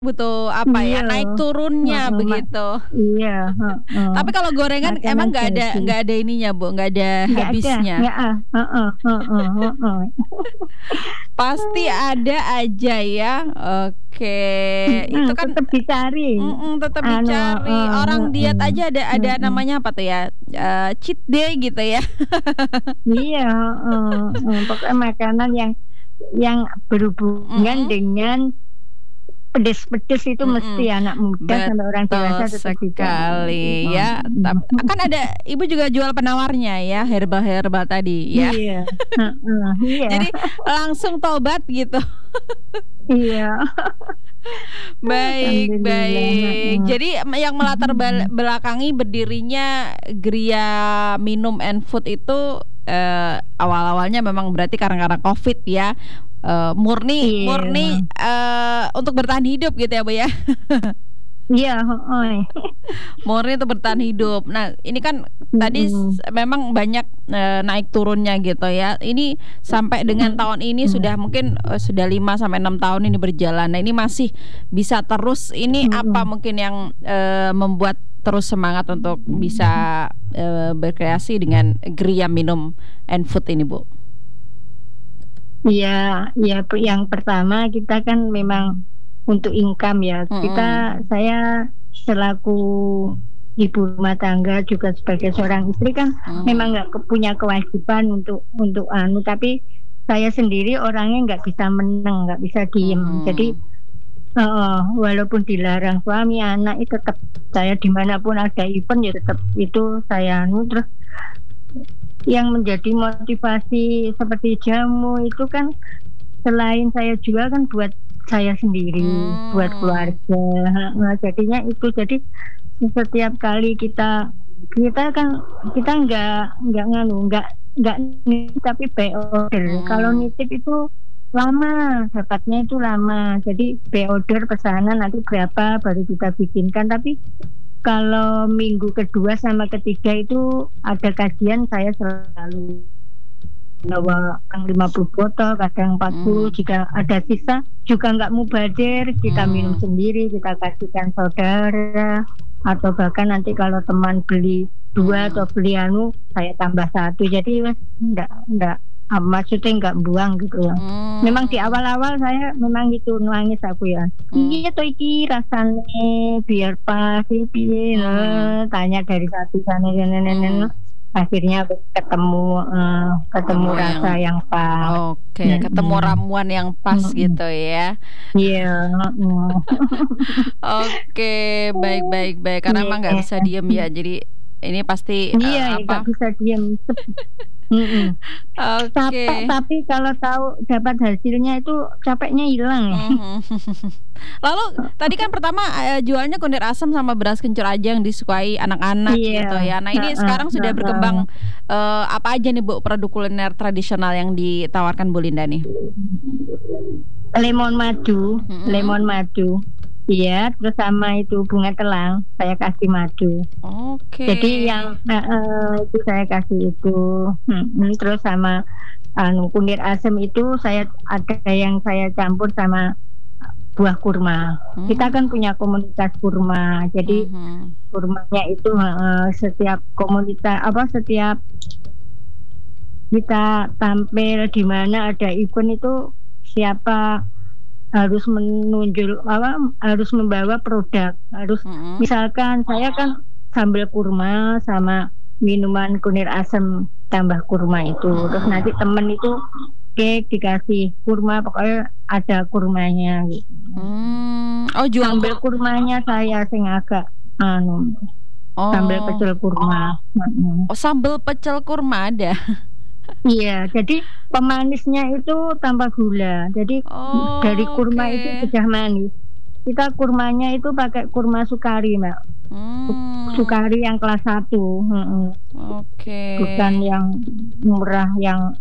butuh apa ya, Iya, naik turunnya heeh, begitu. iya, heeh, Tapi kalau gorengan makanan emang jadi. nggak ada ininya, Bu, nggak ada Nggak ada, habisnya? nggak ah, heeh heeh heeh. Pasti ada aja ya. Oke, itu kan Tetep dicari, tetap anu dicari. Orang diet heeh, aja ada heeh. namanya apa tuh ya, cheat day gitu ya. Iya, heeh heeh, pokoknya makanan yang berhubungan Mhm. dengan pedes-pedes itu mesti Mhm, anak muda sampai orang betul dewasa tetap dicari, sekali ya, mhm. kan ada Ibu juga jual penawarnya ya, herbal-herbal tadi ya. Iya, heeh, iya, Jadi langsung tobat gitu. iya. Baik Alhamdulillah, baik. heeh. Jadi yang melatar Mhm. belakangi berdirinya Gria Minum and Food itu, awal-awalnya memang berarti karena Covid ya, murni murni, Iya, untuk bertahan hidup gitu ya, Bu, ya? iya, heeh, Murni untuk bertahan hidup. Nah, ini kan tadi mhm, memang banyak, naik turunnya gitu ya. Ini sampai dengan tahun ini mhm, sudah mungkin, sudah 5 sampai 6 tahun ini berjalan. Nah, ini masih bisa terus, ini apa mhm. mungkin yang, membuat terus semangat untuk bisa, berkreasi dengan Gria Minum and Food ini, Bu? Iya, iya, yang pertama kita kan memang untuk income ya, Mhm. saya selaku ibu rumah tangga juga sebagai seorang istri kan memang Mhm. nggak punya kewajiban untuk tapi saya sendiri orangnya nggak bisa meneng, nggak bisa diem. Jadi Mhm. heeh, walaupun dilarang suami, anak, itu tetap saya dimanapun ada event ya tetap itu saya terus yang menjadi motivasi seperti jamu itu kan selain saya jual kan buat saya sendiri, buat Mmm. keluarga, heeh, jadinya itu. Jadi setiap kali kita kan kita nggak nganu, nggak nitip tapi by order. Kalau Mhm. nitip itu lama, dapatnya itu lama. Jadi by order pesanan nanti berapa baru kita bikinkan. Tapi kalau minggu kedua sama ketiga itu ada kajian saya selalu bawa yang 50 botol, kadang 40, Mhm. jika ada sisa juga nggak mubazir, kita minum Mmm. sendiri, kita kasihkan saudara, atau bahkan nanti kalau teman beli 2 atau Mhm. beli saya tambah 1. Jadi wes nggak maksudnya nggak buang gitu ya. Memang di Mmm. awal-awal saya memang gitu nangis aku ya, Mmm. "Piye to iki rasane biar pas iki piye?" Mmm. Tanya dari satu sana Mmm. akhirnya ketemu Ketemu yang rasa yang pas, oke, ketemu mhm, ramuan yang pas mhm, gitu ya. iya, heeh. Oke, baik baik baik, karena emang nggak Iya, bisa diem ya, jadi ini pasti, iya, nggak apa bisa diem, mhm, capek oke, tapi kalau tahu dapat hasilnya itu capeknya hilang ya. mhm. Lalu tadi kan pertama, jualnya kunir asem sama beras kencur aja yang disukai anak-anak Iya, gitu ya. Nah, ini heeh sekarang sudah heeh. berkembang, apa aja nih, Bu, produk kuliner tradisional yang ditawarkan Bu Linda nih? Lemon madu, Mhm. lemon madu, iya, terus sama itu bunga telang, saya kasih madu. Oke. Jadi yang itu saya kasih itu, terus sama kunir asem itu ada yang saya campur sama buah kurma. Kita kan Mmm. punya komunitas kurma, jadi Mhm. kurmanya itu setiap kita tampil di mana ada event itu siapa harus harus membawa produk, Mhm. misalkan saya kan sambal kurma sama minuman kunir asem tambah kurma itu, terus Mhm. nanti temen itu dikasih kurma, pokoknya ada kurmanya gitu. Oh, jual Sambel kurmanya saya sing agak anu, sambel oh. pecel kurma, mhm. Oh, sambel pecel kurma ada? Iya, jadi pemanisnya itu tanpa gula, jadi dari kurma itu Oke. sudah manis. Kita kurmanya itu pakai kurma Sukari, Mbak. Mmm. Sukari yang kelas 1, Oke. bukan yang murah yang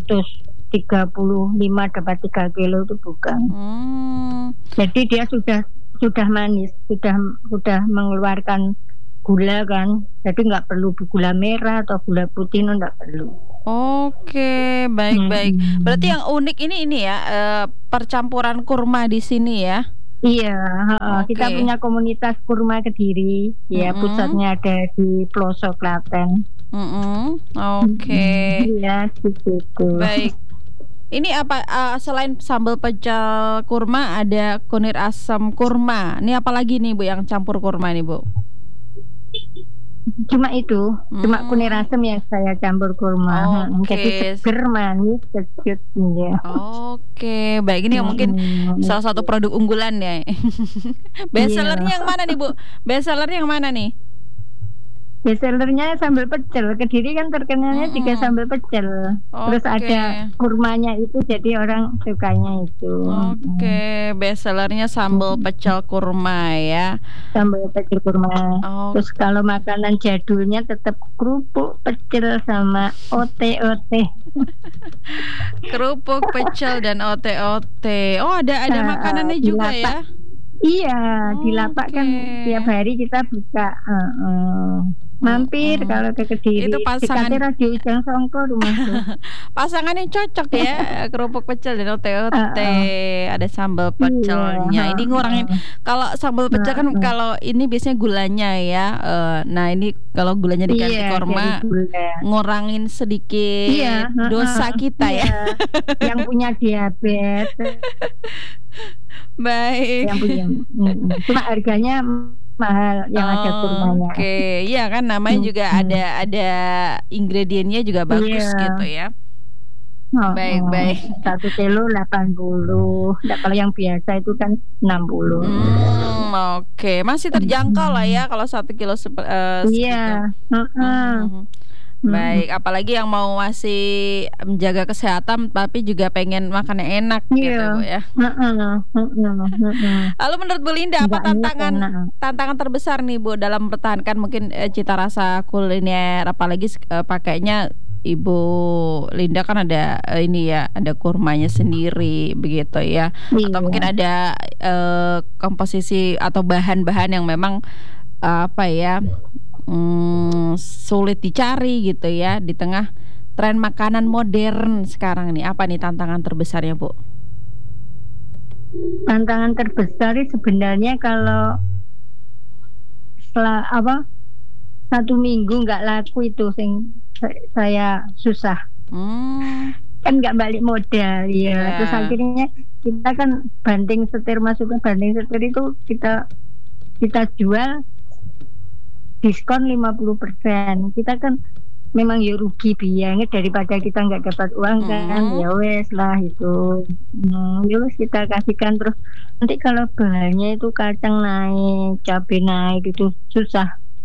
135 dapat 3 kilo itu bukan. Mmm. Jadi dia sudah manis, sudah mengeluarkan gula kan, jadi nggak perlu gula merah atau gula putih itu nggak perlu. Oke, baik baik. Berarti Mhm. yang unik ini ya, percampuran kurma di sini ya? Iya, heeh. Kita Oke. punya komunitas kurma Kediri, ya Mm-mm. pusatnya ada di pelosok Klaten. Mm-mm. Oke. Iya, di situ. Baik. Ini apa selain sambal pecel kurma ada kunir asam kurma. Ini apa lagi nih Bu yang campur kurma nih Bu? Cuma itu, cuma kunir Hmm. asem yang saya campur kurma. Jadi Oke. seger, manis, kecut, ya. Oke, baik ini yang mungkin salah satu Itu. produk unggulan ya. Best Iya. sellernya yang mana nih Bu? Best sellernya yang mana nih? Bestsellernya sambal pecel. Kediri kan terkenalnya juga Mm-mm. sambal pecel. Terus Oke, ada kurmanya itu, jadi orang sukanya itu. oke, best sellernya sambal pecel kurma ya. Sambal pecel kurma. Oh, Terus kalau makanan jadulnya tetap kerupuk pecel sama ote-ote. kerupuk pecel dan ote-ote. Oh, ada makanannya Di juga lapak. ya. Iya, di lapak Oke. kan tiap hari kita buka. Mampir Mm-mm. kalau ke Itu Kediri. pasangan Dekatnya Radio Ujang Songko rumahku. pasangannya cocok ya, kerupuk pecel dan ote-ote. Heeh. Ada sambal Iya, pecelnya. Ini ngurangin heeh. kalau sambal pecel kan Heeh. kalau ini biasanya gulanya ya. Nah, ini kalau gulanya diganti Iya, dari korma gula. ngurangin Iya, sedikit heeh. dosa kita Iya. ya. Yang punya diabetes, Baik. yang punya. Cuma harganya mahal yang ada kurmanya. Oke, iya kan namanya juga Mm-mm. ada ingredientnya juga bagus gitu Iya. ya. Baik, Heeh. baik. 1 kilo 80. Nah, kalau yang biasa itu kan 60. Oke, masih terjangkau lah ya Mm-mm. kalau 1 kilo Iya, segitu. heeh. Mhm. Mm-mm. Baik, apalagi yang mau masih menjaga kesehatan tapi juga pengen makan yang enak gitu Iya, Bu ya. heeh, heeh, heeh. Lalu menurut Bu Linda apa Enggak enak tantangan enak. tantangan terbesar nih Bu dalam mempertahankan mungkin cita rasa kuliner apalagi pakainya Ibu Linda kan ada ini ya, ada kurmanya sendiri begitu ya. Atau mungkin Iya. ada komposisi atau bahan-bahan yang memang apa ya sulit dicari gitu ya di tengah tren makanan modern sekarang nih. Apa nih tantangan terbesarnya Bu? Tantangan terbesar itu sebenarnya kalau setelah 1 minggu nggak laku itu saya susah. Kan nggak balik modal ya. Terus Ya. akhirnya kita kan banting setir, masukkan banting setir itu kita jual diskon 50%. Kita kan memang ya rugi biayanya daripada kita nggak dapat uang kan. Ya wes lah itu. Ya wes kita kasihkan. Terus nanti kalau bahannya itu kacang naik, cabai naik, itu susah.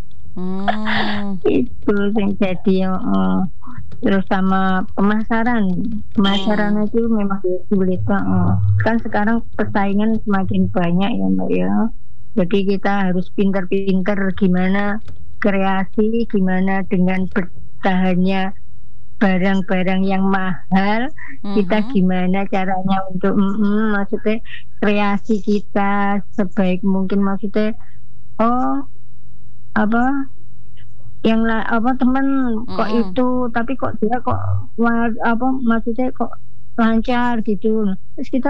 Itu yang jadi terus sama pemasaran itu memang sulit. Kan sekarang persaingan semakin banyak ya Mbak ya. Jadi kita harus pinter-pinter gimana kreasi, gimana dengan bertahannya barang-barang yang mahal, kita gimana caranya untuk maksudnya kreasi kita sebaik mungkin, maksudnya yang teman kok itu, tapi kok dia kok maksudnya kok lancar gitu. Terus kita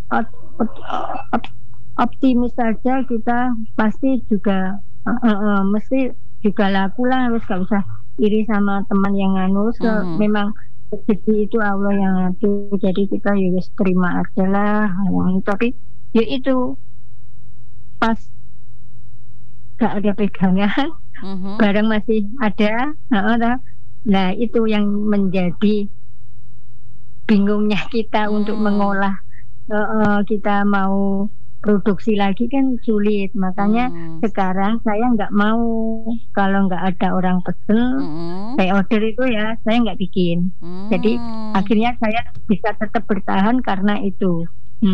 optimis saja, kita pasti juga mesti juga laku lah. Terus gak usah iri sama teman yang memang rezeki itu Allah yang ngatur, jadi kita ya terima aja lah. Tapi ya itu pas gak ada pegangan, barang masih ada, nah itu yang menjadi bingungnya kita untuk mengolah. Kita mau produksi lagi kan sulit, makanya sekarang saya nggak mau kalau nggak ada orang pesen, saya order itu ya saya nggak bikin. Jadi akhirnya saya bisa tetap bertahan karena itu.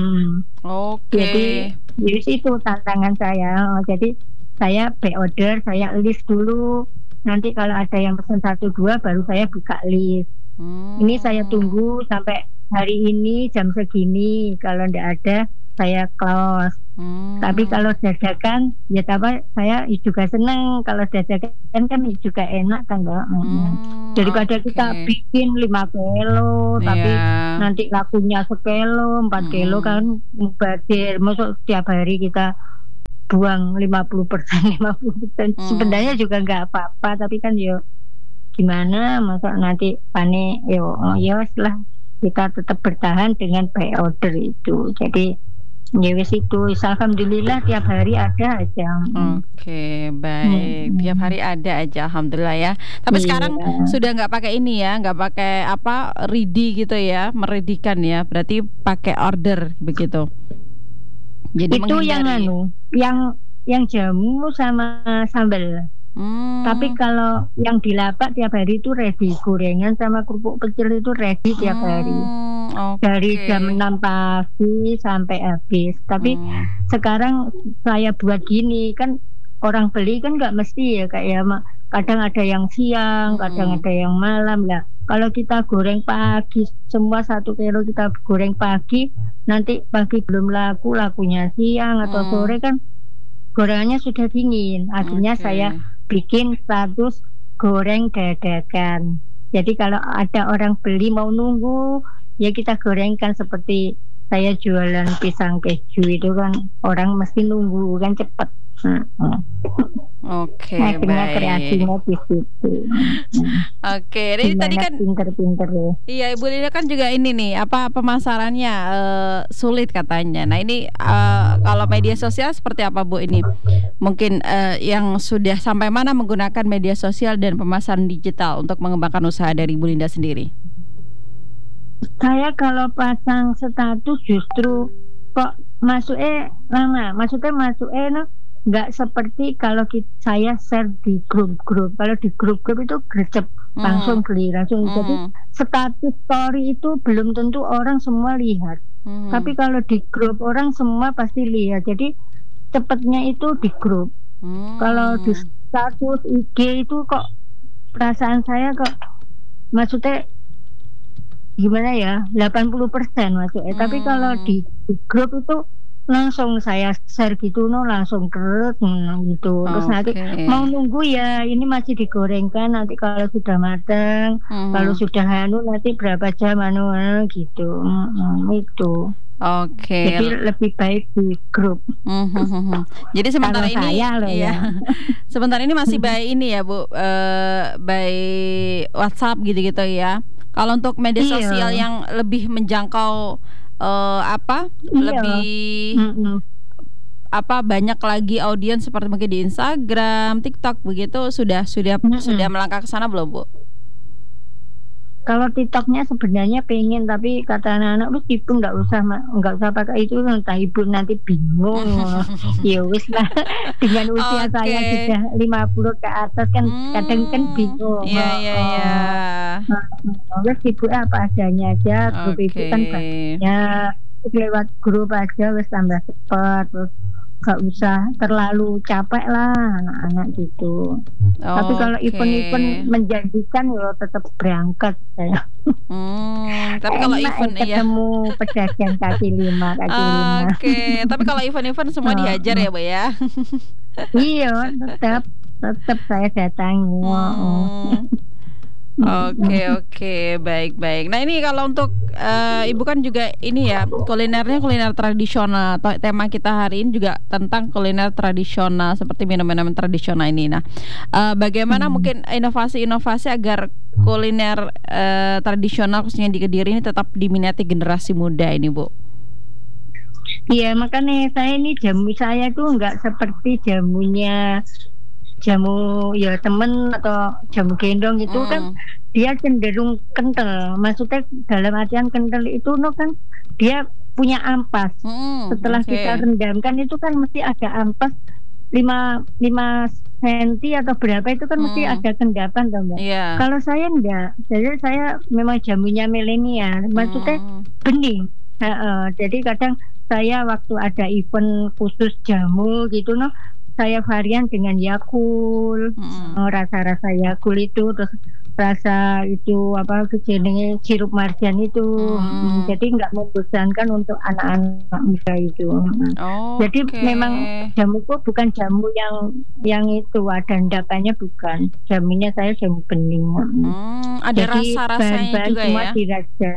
Jadi itu tantangan saya. Jadi saya order, saya list dulu. Nanti kalau ada yang pesan 1-2 baru saya buka list. Ini saya tunggu sampai hari ini jam segini. Kalau nggak ada, saya close. Tapi kalau dadakan ya apa saya juga senang kalau dadakan kan juga enak kan Mbak. Daripada kita bikin 5 kilo tapi nanti lakunya sekilo 4 kilo kan mubazir. Masuk setiap hari kita buang 50%. Sebenarnya juga nggak apa-apa tapi kan yo gimana masa nanti panik ya setelah kita tetap bertahan dengan buy order itu. Jadi ya wis itu, alhamdulillah tiap hari ada aja. Oke, baik. Tiap hari ada aja, alhamdulillah ya. Tapi sekarang sudah nggak pakai ini ya, nggak pakai apa ready gitu ya, meredikan ya. Berarti pakai order begitu. Jadi itu yang jamu sama sambal. Tapi kalau yang di lapak tiap hari itu ready, gorengan sama kerupuk kecil itu ready tiap hari. Dari jam 6 pagi sampai habis. Tapi sekarang saya buat gini kan orang beli kan nggak mesti ya kayak kadang ada yang siang, kadang ada yang malam lah. Kalau kita goreng pagi semua 1 kilo kita goreng pagi, nanti pagi belum lakunya siang atau sore kan gorengannya sudah dingin. Artinya saya bikin status goreng dadakan. Jadi kalau ada orang beli mau nunggu ya kita gorengkan seperti saya jualan pisang keju itu kan orang mesti nunggu kan cepat. Oke, baik. Kreasinya di situ. Oke, ini tadi kan pinter-pinter ya. Iya, Ibu Linda kan juga ini nih apa pemasarannya sulit katanya. Nah ini kalau media sosial seperti apa Bu ini? Mungkin yang sudah sampai mana menggunakan media sosial dan pemasaran digital untuk mengembangkan usaha dari Ibu Linda sendiri? Saya kalau pasang status justru kok masuknya lama. Maksudnya nggak seperti kalau saya share di grup-grup. Kalau di grup-grup itu gercep langsung beli langsung. Jadi status story itu belum tentu orang semua lihat. Tapi kalau di grup orang semua pasti lihat. Jadi cepatnya itu di grup. Kalau di status IG itu kok perasaan saya kok maksudnya gimana ya 80% maksudnya. Tapi kalau di grup itu langsung saya share gitu langsung gitu. Terus nanti mau nunggu ya ini masih digorengkan nanti kalau sudah matang, kalau sudah nanti berapa jam gitu. Itu. Jadi lebih baik di grup. Jadi sementara ini sementara ini masih by ini ya Bu, by WhatsApp gitu-gitu ya. Kalau untuk media sosial yang lebih menjangkau lebih banyak lagi audiens seperti mungkin di Instagram, TikTok begitu sudah melangkah ke sana belum Bu? Kalau TikToknya sebenarnya pengen tapi kata anak-anak meskipun nggak usah pakai itu entah ibu nanti bingung. Ya wis lah dengan usia saya sudah 50 ke atas kan kadang kan bingung. Wis ibu apa adanya aja grup itu kan banyak lewat grup aja wis tambah cepat terus gak usah terlalu capek lah anak-anak gitu. Tapi kalau event-event menjanjikan ya tetap berangkat saya. Tapi kalau event ketemu pedagang kaki lima. Tapi kalau event-event semua dihajar ya Bu ya. Iya, tetap saya datangi. Oke, baik. Nah ini kalau untuk Ibu kan juga ini ya kuliner tradisional. Tema kita hari ini juga tentang kuliner tradisional seperti minuman tradisional ini. Nah, bagaimana mungkin inovasi-inovasi agar kuliner tradisional khususnya di Kediri ini tetap diminati generasi muda ini Bu? Iya makanya saya ini jamu saya tuh nggak seperti jamu ya temen atau jamu gendong itu kan dia cenderung kental. Maksudnya dalam artian kental itu kan dia punya ampas. Setelah kita rendamkan itu kan mesti ada ampas 5 cm atau berapa itu kan mesti ada kendapan toh Mbak. Kalau saya enggak. Jadi saya memang jamunya milenial. Maksudnya bening. Jadi kadang saya waktu ada event khusus jamu gitu saya varian dengan Yakult, rasa-rasa Yakult itu terus rasa itu apa jenenge sirup marjan itu. Jadi nggak membosankan untuk anak-anak muda itu. Jadi Oke. memang jamuku bukan jamu yang itu ada endapannya, bukan. Jamunya saya jamu bening. Ada Jadi rasa-rasanya bahan-bahan juga semua ya. dirajah.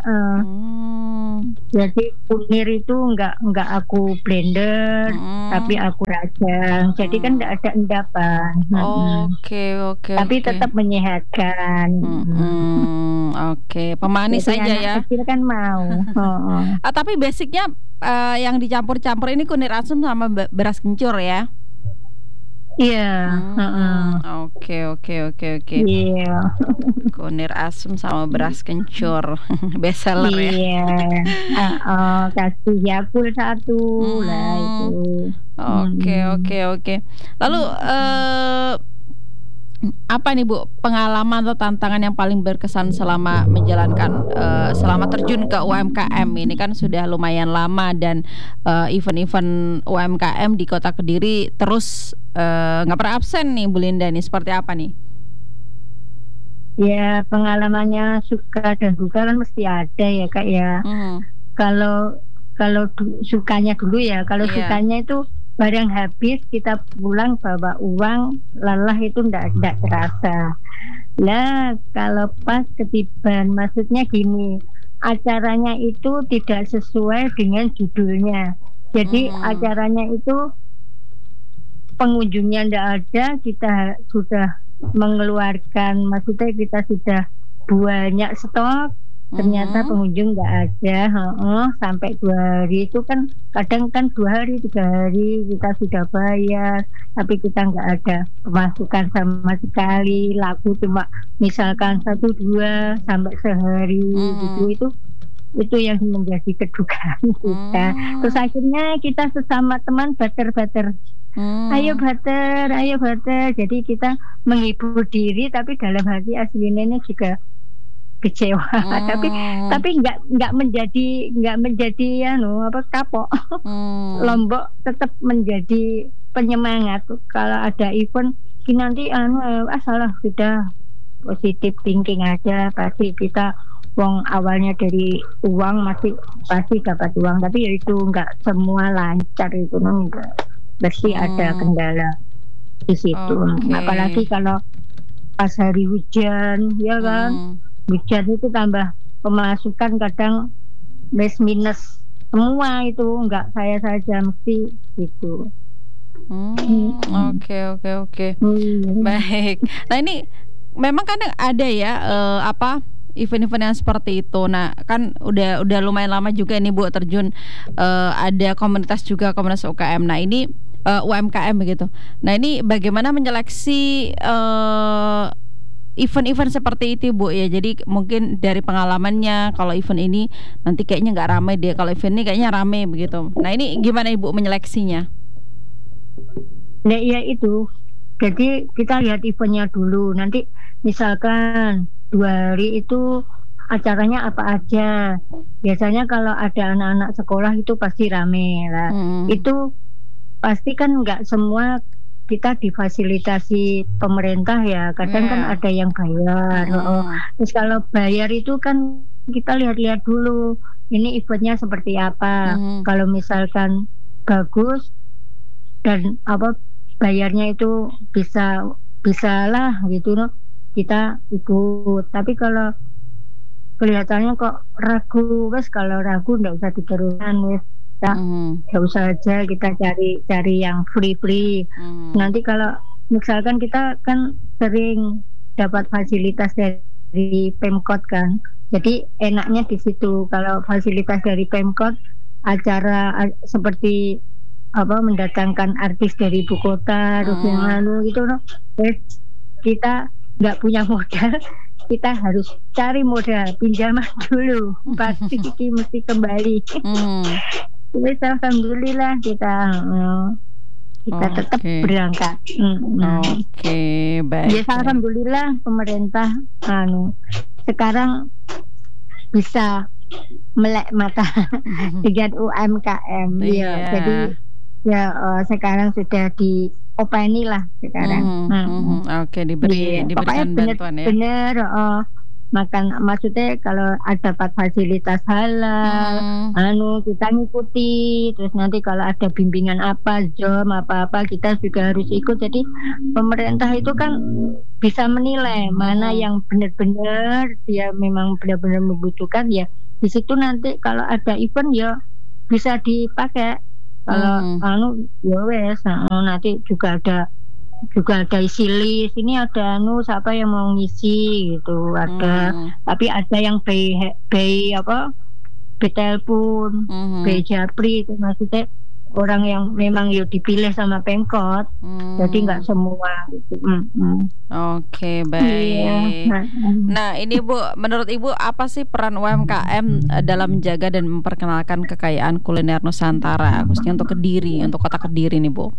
Jadi kunir itu nggak aku blender, tapi aku rajang. Jadi kan nggak ada endapan. Oke. Tapi tetap menyehatkan. Oke, pemanis Jadi aja anak ya. kecil kan mau. Tapi basicnya yang dicampur-campur ini kunir asam sama beras kencur ya. Iya. Oke. Iya. Kunir asam sama beras kencur, bestseller ya. Iya. Kasih Yakul 1 lah itu. Oke. Lalu apa nih Bu pengalaman atau tantangan yang paling berkesan selama menjalankan selama terjun ke UMKM ini kan sudah lumayan lama dan event-event UMKM di Kota Kediri terus nggak pernah absen nih Bu Linda nih, seperti apa nih? Ya pengalamannya suka dan duka kan mesti ada ya Kak ya. Kalau sukanya dulu ya, kalau sukanya itu barang habis kita pulang bawa uang, lelah itu enggak terasa. Nah kalau pas ketiban, maksudnya gini, acaranya itu tidak sesuai dengan judulnya. Jadi acaranya itu pengunjungnya enggak ada, kita sudah mengeluarkan, maksudnya kita sudah banyak stok, ternyata pengunjung nggak ada. Sampai 2 hari itu kan kadang kan 2 hari 3 hari kita sudah bayar tapi kita nggak ada pemasukan sama sekali, laku cuma misalkan 1-2 sampai sehari gitu. Itu yang menjadi kedukaan kita. Terus akhirnya kita sesama teman bater-bater, ayo bater. Jadi kita menghibur diri tapi dalam hati aslinya ini juga kecewa. tapi nggak menjadi kapok. Lombok tetap menjadi penyemangat. Kalau ada event nanti salah, sudah positif thinking aja, pasti kita wong awalnya dari uang masih pasti dapat uang, tapi ya itu nggak semua lancar itu, enggak, pasti ada kendala di situ. Apalagi kalau pas hari hujan ya kan, hujan itu tambah pemasukan kadang minus semua, itu enggak saya saja mesti gitu. Oke. Baik. Nah ini memang kan ada ya event-event yang seperti itu. Nah kan udah lumayan lama juga nih Bu terjun, ada komunitas UKM. Nah ini UMKM begitu. Nah ini bagaimana menyeleksi event-event seperti itu Bu ya. Jadi mungkin dari pengalamannya kalau event ini nanti kayaknya nggak ramai deh, kalau event ini kayaknya ramai begitu. Nah ini gimana Ibu menyeleksinya? Nah ya itu, jadi kita lihat eventnya dulu. Nanti misalkan 2 hari itu acaranya apa aja. Biasanya kalau ada anak-anak sekolah itu pasti rame lah. Itu pasti kan nggak semua kita difasilitasi pemerintah ya. Kadang kan ada yang bayar. Terus kalau bayar itu kan kita lihat-lihat dulu ini eventnya seperti apa. Kalau misalkan bagus dan bayarnya itu bisa lah gitu kita ikut. Tapi kalau kelihatannya kok ragu, kalau ragu nggak usah diteruskan, nggak usah aja, kita cari yang free. Nanti kalau misalkan kita kan sering dapat fasilitas dari Pemkot kan, jadi enaknya di situ. Kalau fasilitas dari Pemkot, acara seperti mendatangkan artis dari ibu kota, terus yang lalu gitu kita nggak punya modal, kita harus cari modal, pinjaman dulu, pasti mesti kembali. Terus alhamdulillah kita tetap berangkat. Baik. Ya alhamdulillah pemerintah sekarang bisa melek mata dengan UMKM. Jadi ya sekarang sudah diopeni lah sekarang. Oke, Iya, pokoknya diberikan bantuan ya. bener-bener makan, maksudnya kalau ada dapat fasilitas halal, Hmm, kita ngikuti. Terus nanti kalau ada bimbingan apa, Zoom apa-apa, kita juga harus ikut. Jadi pemerintah itu kan bisa menilai mana hmm, yang benar-benar dia memang benar-benar membutuhkan ya. Di situ nanti kalau ada event ya bisa dipakai. Kalau hmm, ya wes, nanti juga ada isi list, ini ada siapa yang mau ngisi gitu, ada. hmm, Tapi ada yang by apa, by telepon, by hmm, japri, itu maksudnya orang yang memang yuk dipilih sama Pemkot, jadi nggak hmm. semua gitu. Oke, Iya. baik. Nah, ini Bu, menurut Ibu apa sih peran UMKM dalam menjaga dan memperkenalkan kekayaan kuliner Nusantara, khususnya untuk Kediri, untuk kota Kediri nih Bu?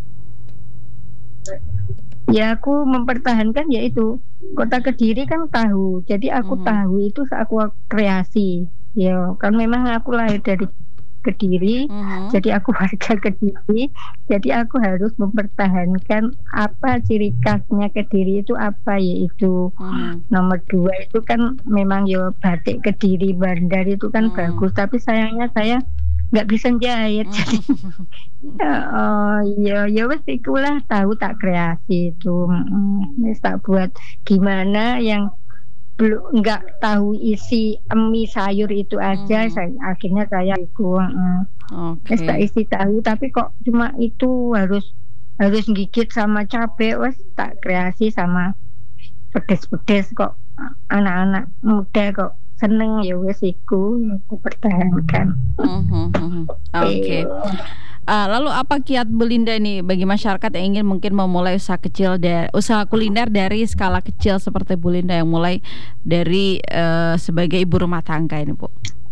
Ya aku mempertahankan yaitu kota Kediri kan tahu, jadi aku Mhm, tahu itu aku kreasi. Ya kan memang aku lahir dari Kediri, mhm, jadi aku warga Kediri, jadi aku harus mempertahankan apa ciri khasnya Kediri itu apa, yaitu mhm, nomor dua itu kan memang ya batik Kediri Bandar itu kan mhm, bagus, tapi sayangnya saya nggak bisa jahit. Jadi mhm. oh iya ya wes ikulah tahu tak kreasi itu, wes tak buat gimana yang belum nggak tahu isi mie sayur itu aja, Mhm. akhirnya saya itu wes tak Oke. isi tahu, tapi kok cuma itu harus harus gigit sama cabe, wes tak kreasi sama pedes-pedes kok, anak-anak muda kok seneng, ya wes iku yang aku pertahankan. Mhm, mhm. Oke. Iya. Lalu apa kiat Belinda nih bagi masyarakat yang ingin mungkin memulai usaha kuliner dari skala kecil seperti Belinda yang mulai dari sebagai ibu rumah tangga ini, Bu?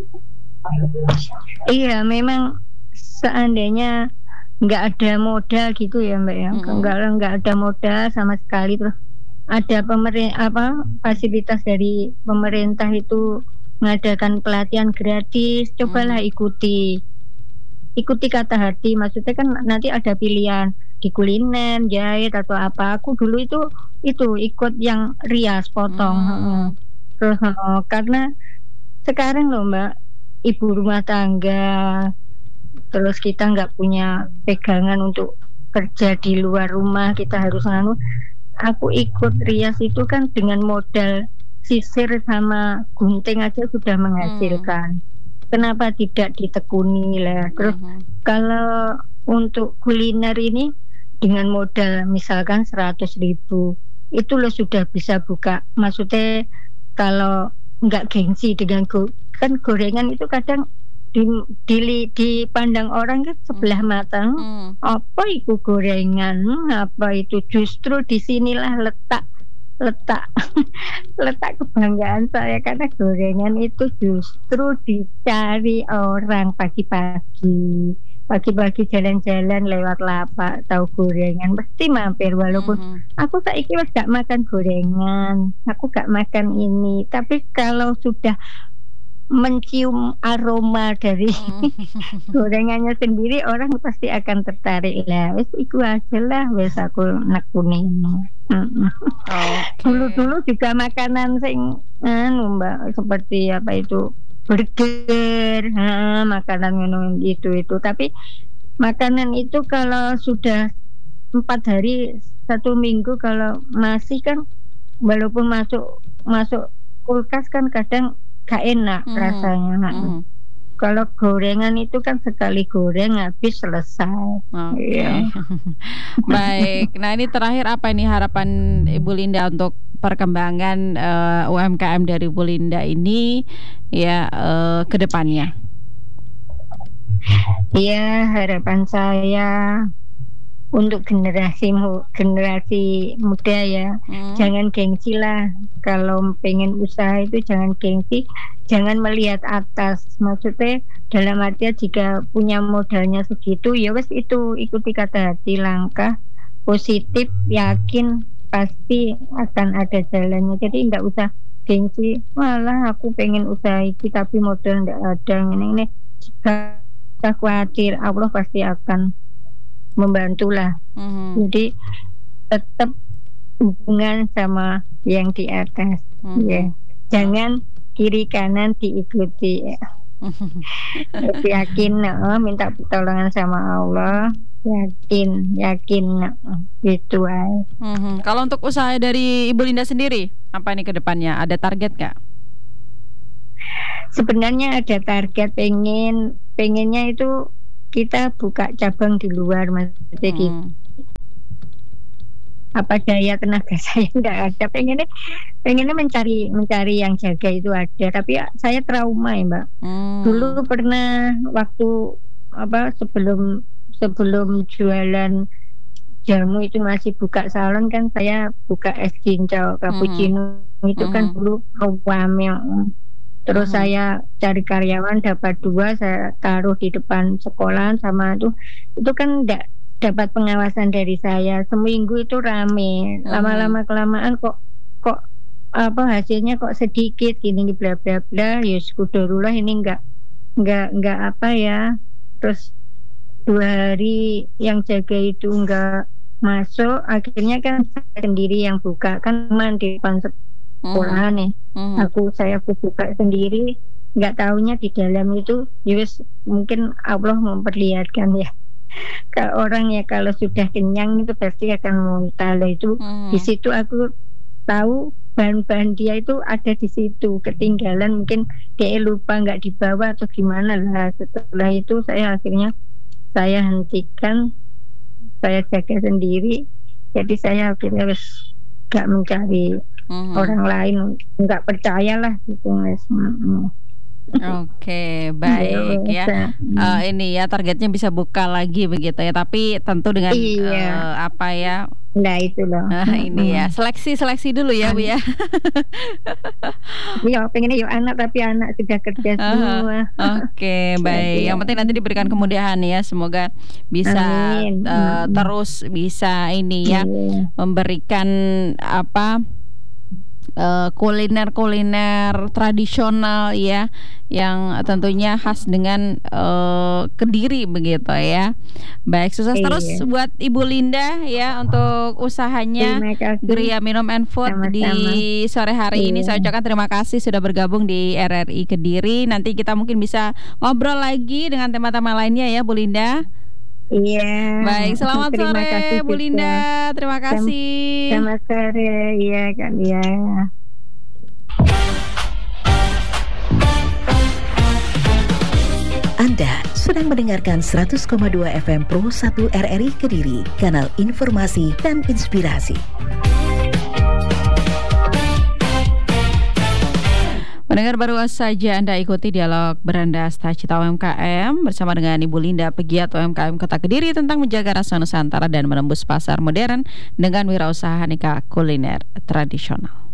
Iya, memang seandainya nggak ada modal gitu ya Mbak ya, Mhm, nggak ada modal sama sekali, terus ada fasilitas dari pemerintah itu mengadakan pelatihan gratis, cobalah mhm, ikuti kata hati, maksudnya kan nanti ada pilihan di kuliner, jahit atau apa. Aku dulu itu ikut yang rias potong, heeh. mmm, Terus karena sekarang loh Mbak, ibu rumah tangga, terus kita nggak punya pegangan untuk kerja di luar rumah, kita harus aku ikut rias itu kan dengan modal sisir sama gunting aja sudah mmm, menghasilkan. Kenapa tidak ditekuni lah. Terus mhm, kalau untuk kuliner ini dengan modal misalkan 100.000 itu lo sudah bisa buka. Maksudnya kalau nggak gengsi dengan kan gorengan itu kadang di, dipandang orang kan sebelah mhm, mata. mmm, Apa itu gorengan? Apa itu? Justru disinilah letak letak letak kebanggaan saya, karena gorengan itu justru dicari orang pagi-pagi jalan-jalan lewat lapak tahu gorengan pasti mampir, walaupun mhm. aku saiki wis gak makan gorengan, aku gak makan ini, tapi kalau sudah mencium aroma dari gorengannya sendiri orang pasti akan tertarik lah, wis iku aja lah wis aku nekuni. Mm. Oke. Dulu-dulu juga makanan sing Mbak, seperti apa itu, burger, makanan ngono itu. Tapi makanan itu kalau sudah 4 hari, 1 minggu kalau masih kan walaupun masuk masuk kulkas kan kadang gak enak Mhm, rasanya, mhm. Kalau gorengan itu kan sekali goreng habis selesai. Oke. Iya. Baik. Nah, ini terakhir apa ini harapan Ibu Linda untuk perkembangan, UMKM dari Ibu Linda ini ya, ke depannya? Iya, harapan saya untuk generasi muda ya, Mhm, jangan gengsi lah. Kalau pengen usaha itu jangan gengsi, jangan melihat atas. Maksudnya dalam artian jika punya modalnya segitu, ya wes itu ikuti kata hati, langkah positif, yakin pasti akan ada jalannya. Jadi nggak usah gengsi. Malah aku pengen usaha ini tapi modal nggak ada. Ini. Gak usah khawatir, Allah pasti akan membantulah. Jadi tetap hubungan sama yang di atas, ya. Jangan kiri kanan diikuti. Ya. Yakin, minta pertolongan sama Allah, yakin, gitu aja. Kalau untuk usaha dari Ibu Linda sendiri, apa nih ke depannya? Ada target nggak? Sebenarnya ada target, pengennya itu kita buka cabang di luar, maksudnya gitu. Apa daya tenaga saya nggak ada, pengennya mencari yang jaga itu ada, tapi saya trauma ya Mbak. Dulu pernah waktu sebelum jualan jamu itu masih buka salon kan, saya buka es cincau cappuccino itu kan dulu rame. Terus saya cari karyawan, dapat 2, saya taruh di depan sekolahan sama itu kan enggak dapat pengawasan dari saya. Seminggu itu rame, lama-lama kelamaan kok hasilnya kok sedikit gini, bla bla bla. Ya syukurlah ini enggak apa ya. Terus 2 hari yang jaga itu enggak masuk, akhirnya kan saya sendiri yang buka, kan di depan sekolahan nih. Saya buka sendiri, nggak taunya di dalam itu yus mungkin Allah memperlihatkan ya. Kalau orang ya kalau sudah kenyang itu pasti akan muntah lah itu. Di situ aku tahu bahan-bahan dia itu ada di situ, ketinggalan, mungkin dia lupa nggak dibawa atau gimana lah. Setelah itu saya hentikan, saya jaga sendiri. Jadi saya akhirnya harus nggak mencari orang lain, nggak percayalah gitu Mas. Oke, baik ya. Ini ya targetnya bisa buka lagi begitu ya, tapi tentu dengan apa ya? Nah itu loh. Ini ya seleksi dulu ya Bu ya. Ya pengennya yuk anak, tapi anak sudah kerja semua. Oke, baik. Yang penting nanti diberikan kemudahan ya, semoga bisa terus bisa ini ya memberikan apa kuliner tradisional ya, yang tentunya khas dengan Kediri begitu ya. Baik, sukses terus buat Ibu Linda ya untuk usahanya Geria Minum and Food. Sama-sama. Di sore hari ini saya ucapkan terima kasih sudah bergabung di RRI Kediri. Nanti kita mungkin bisa ngobrol lagi dengan tema-tema lainnya ya Bu Linda. Iya. Baik, selamat sore Bu Linda. Terima kasih. Selamat sore, iya kan ya. Anda sedang mendengarkan 100,2 FM Pro 1 RRI Kediri, kanal informasi dan inspirasi. Pendengar, baru saja Anda ikuti dialog Beranda Cita UMKM bersama dengan Ibu Linda, pegiat UMKM Kota Kediri, tentang menjaga rasa Nusantara dan menembus pasar modern dengan wirausaha aneka kuliner tradisional.